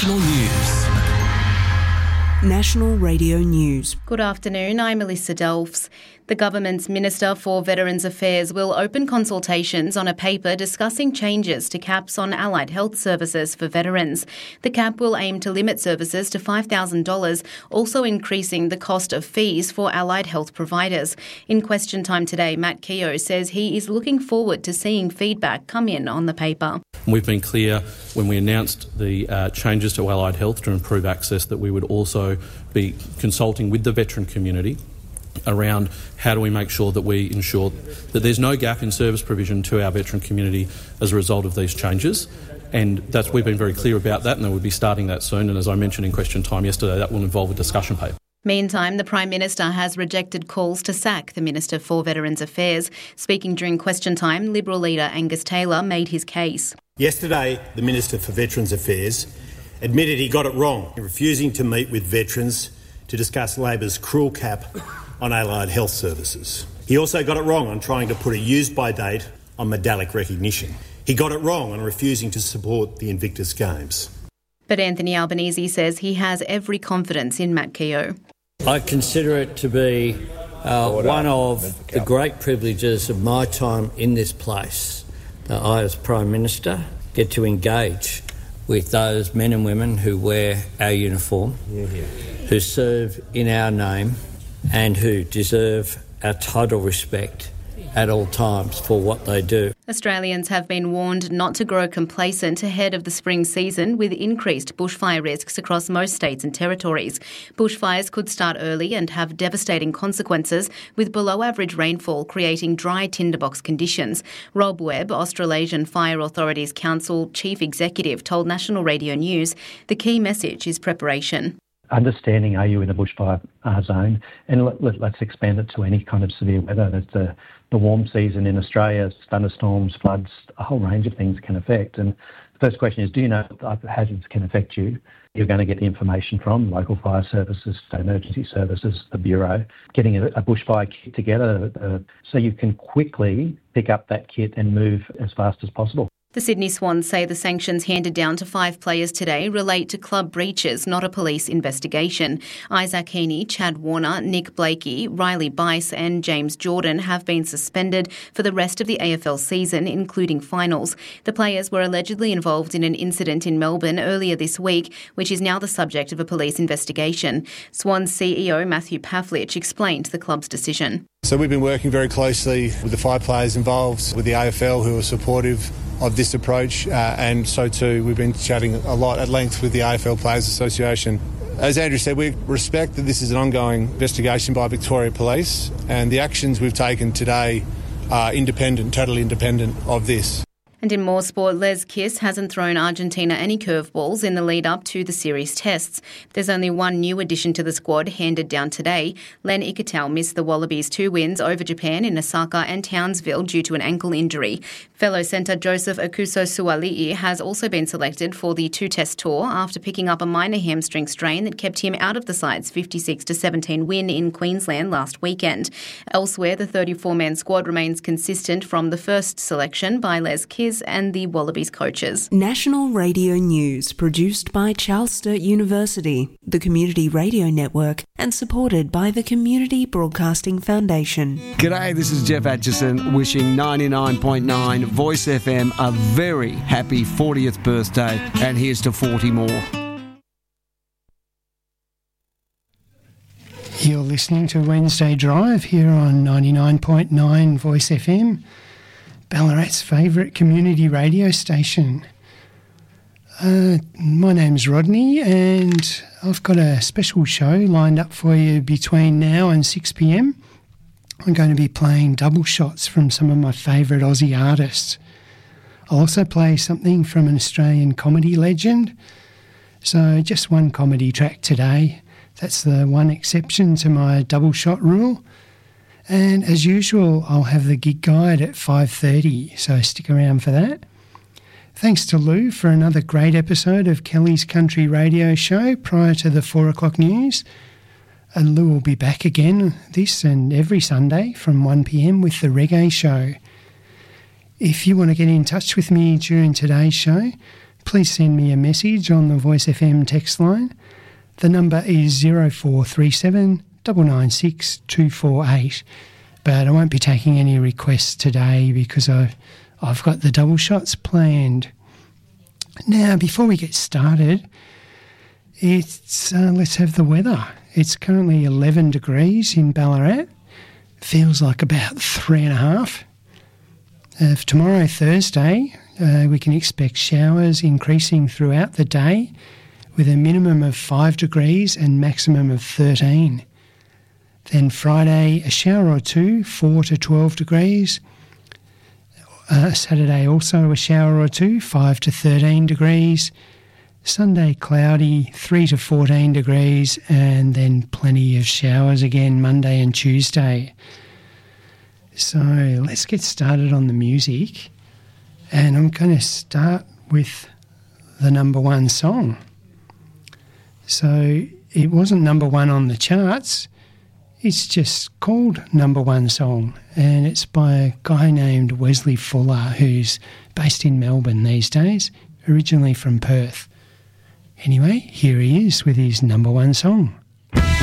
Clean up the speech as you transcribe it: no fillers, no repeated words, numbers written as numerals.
National News. National Radio News. Good afternoon, I'm Melissa Delfs. The government's Minister for Veterans Affairs will open consultations on a paper discussing changes to caps on allied health services for veterans. The cap will aim to limit services to $5,000, also increasing the cost of fees for allied health providers. In Question Time today, Matt Keogh says he is looking forward to seeing feedback come in on the paper. We've been clear when we announced the changes to allied health to improve access that we would also be consulting with the veteran community around how do we make sure that we ensure that there's no gap in service provision to our veteran community as a result of these changes. And we've been very clear about that, and we'll be starting that soon. And as I mentioned in Question Time yesterday, that will involve a discussion paper. Meantime, the Prime Minister has rejected calls to sack the Minister for Veterans Affairs. Speaking during Question Time, Liberal leader Angus Taylor made his case. Yesterday, the Minister for Veterans Affairs admitted he got it wrong in refusing to meet with veterans to discuss Labor's cruel cap on allied health services. He also got it wrong on trying to put a use-by date on medallic recognition. He got it wrong on refusing to support the Invictus Games. But Anthony Albanese says he has every confidence in Matt Keogh. I consider it to be one of the great privileges of my time in this place that I, as Prime Minister, get to engage with those men and women who wear our uniform, who serve in our name, and who deserve our total respect at all times for what they do. Australians have been warned not to grow complacent ahead of the spring season with increased bushfire risks across most states and territories. Bushfires could start early and have devastating consequences, with below-average rainfall creating dry tinderbox conditions. Rob Webb, Australasian Fire Authorities Council Chief Executive, told National Radio News the key message is preparation. Understanding, are you in a bushfire zone? And let's expand it to any kind of severe weather. That's the warm season in Australia, thunderstorms, floods, a whole range of things can affect. And the first question is, do you know what hazards can affect you? You're going to get the information from local fire services, emergency services, the Bureau, getting a bushfire kit together so you can quickly pick up that kit and move as fast as possible. The Sydney Swans say the sanctions handed down to 5 players today relate to club breaches, not a police investigation. Isaac Heaney, Chad Warner, Nick Blakey, Riley Bice and James Jordan have been suspended for the rest of the AFL season, including finals. The players were allegedly involved in an incident in Melbourne earlier this week, which is now the subject of a police investigation. Swans CEO Matthew Pavlich explained the club's decision. So we've been working very closely with the 5 players involved, with the AFL who are supportive of this approach, and so too we've been chatting a lot at length with the AFL Players Association. As Andrew said, we respect that this is an ongoing investigation by Victoria Police, and the actions we've taken today are independent, totally independent of this. And in more sport, Les Kiss hasn't thrown Argentina any curveballs in the lead-up to the series tests. There's only one new addition to the squad handed down today. Len Ikitau missed the Wallabies' 2 wins over Japan in Osaka and Townsville due to an ankle injury. Fellow centre Joseph Akuso-Suali'i has also been selected for the 2-test tour after picking up a minor hamstring strain that kept him out of the side's 56-17 win in Queensland last weekend. Elsewhere, the 34-man squad remains consistent from the first selection by Les Kiss and the Wallabies coaches. National Radio News, produced by Charles Sturt University, the Community Radio Network, and supported by the Community Broadcasting Foundation. G'day, this is Jeff Atchison wishing 99.9 Voice FM a very happy 40th birthday, and here's to 40 more. You're listening to Wednesday Drive here on 99.9 Voice FM, Ballarat's favourite community radio station. My name's Rodney, and I've got a special show lined up for you between now and 6pm. I'm going to be playing double shots from some of my favourite Aussie artists. I'll also play something from an Australian comedy legend. So just one comedy track today. That's the one exception to my double shot rule. And as usual, I'll have the gig guide at 5:30, so stick around for that. Thanks to Lou for another great episode of Kelly's Country Radio Show prior to the 4 o'clock news. And Lou will be back again this and every Sunday from 1pm with the Reggae Show. If you want to get in touch with me during today's show, please send me a message on the Voice FM text line. The number is 0437 996 248. But I won't be taking any requests today because I've got the double shots planned. Now, before we get started, let's have the weather. It's currently 11 degrees in Ballarat. Feels like about 3.5. For tomorrow, Thursday, we can expect showers increasing throughout the day with a minimum of 5 degrees and maximum of 13. Then Friday, a shower or two, 4 to 12 degrees. Saturday also a shower or two, 5 to 13 degrees. Sunday cloudy, 3 to 14 degrees, and then plenty of showers again Monday and Tuesday. So let's get started on the music. And I'm going to start with the number one song. So it wasn't number one on the charts. It's just called Number One Song, and it's by a guy named Wesley Fuller, who's based in Melbourne these days, originally from Perth. Anyway, here he is with his number one song.